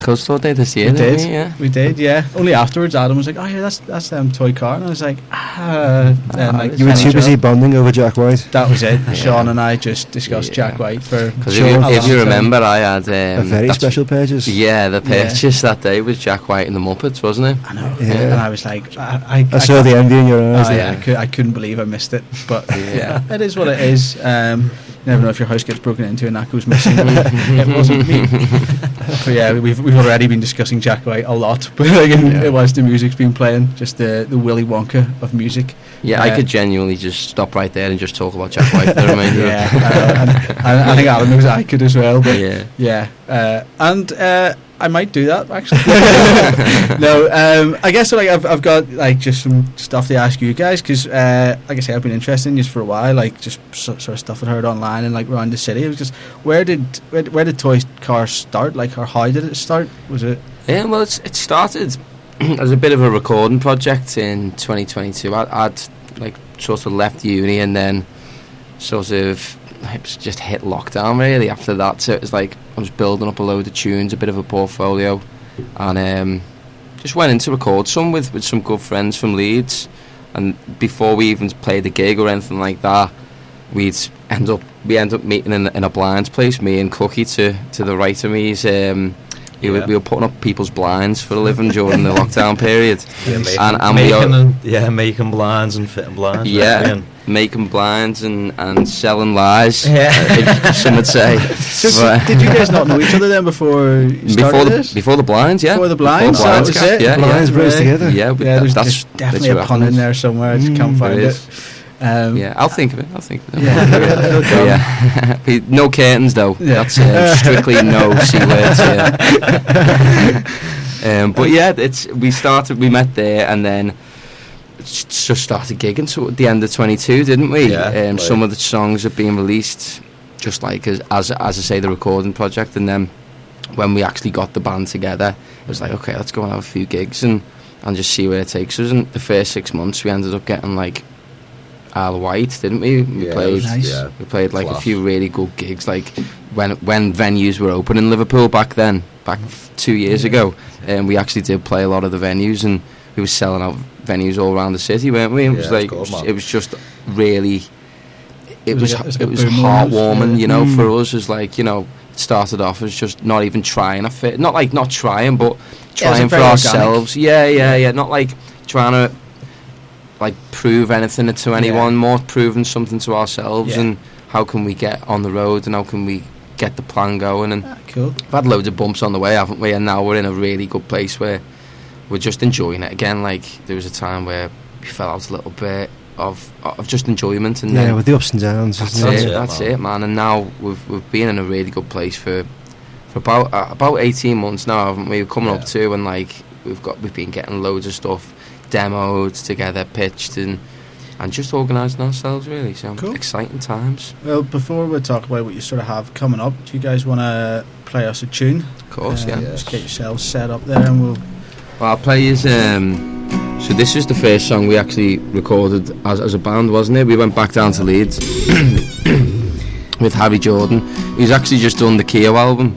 Coast Store Day this year, We did. yeah. We did, yeah. Only afterwards, Adam was like, "Oh yeah, that's Toy Car," and I was like, and like You were too busy bonding over Jack White. That was it. Sean and I just discussed Jack White for. Because if you remember, I had a very special purchase. Yeah, the purchase that day was Jack White and the Muppets, wasn't it? I know. Yeah. And I was like, I saw the envy in your eyes. I couldn't believe I missed it, but yeah, it is what it is. You never know if your house gets broken into and that goes missing. It wasn't me. But yeah, we've already been discussing Jack White a lot. But it was the music's been playing, just the Willy Wonka of music. Yeah, I could genuinely just stop right there and just talk about Jack White for the remainder. I think Alan knows I could as well. But yeah. And I might do that actually. No, I guess like I've got like just some stuff to ask you guys because like I say, I've been interested in this for a while, like just sort of stuff I'd heard online and like around the city. It was just where did Toy Car start? Like, or how did it start? Was it? Yeah, well, it started as a bit of a recording project in 2022. I'd like sort of left uni and then sort of just hit lockdown really after that. So it was like I was building up a load of tunes, a bit of a portfolio, and just went in to record some with some good friends from Leeds. And before we even played the gig or anything like that, we end up meeting in a blinds place, me and Cookie to the right of me. We were putting up people's blinds for a living during the lockdown period. Making blinds and fitting blinds. Yeah, making blinds and selling lies. Yeah, some would say. So did you guys not know each other then before you started this? Before the blinds, yeah. Before the blinds, that was it. Yeah, blinds bros together. Yeah, there's definitely a pun in there somewhere. I just can't find it. I'll think of it. Yeah. No curtains though. Yeah. That's strictly no C words. Yeah. But yeah, we met there and then just started gigging. So at the end of 22, didn't we? Yeah. Some of the songs have been released, just like as I say, the recording project. And then when we actually got the band together, it was like, okay, let's go and have a few gigs and just see where it takes us. And the first 6 months, we ended up getting like Isle of Wight, didn't we? We played like a few really good gigs, like when venues were open in Liverpool back 2 years ago, and we actually did play a lot of the venues, and we were selling out venues all around the city, weren't we? It was like it was just really it was heartwarming, you know, for us. As like, you know, it started off as just not even trying to fit, not trying, but trying for ourselves. Yeah, not like trying to like prove anything to anyone, more proving something to ourselves, and how can we get on the road and how can we get the plan going. And cool. We've had loads of bumps on the way, haven't we? And now we're in a really good place where we're just enjoying it again. Like, there was a time where we fell out a little bit of just enjoyment, and then with the ups and downs. That's it, man. And now we've been in a really good place for about 18 months now, haven't we? We're coming up to, and like we've been getting loads of stuff demoed together, pitched, and just organising ourselves really. So cool. Exciting times. Well, before we talk about what you sort of have coming up, do you guys want to play us a tune? Of course, Just get yourselves set up there, and Well, I'll play you. So this is the first song we actually recorded as a band, wasn't it? We went back down to Leeds with Harry Jordan. He's actually just done the Keo album.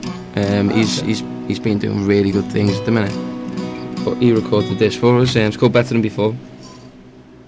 He's been doing really good things at the minute. But he recorded this for us. It's called Better Than Before.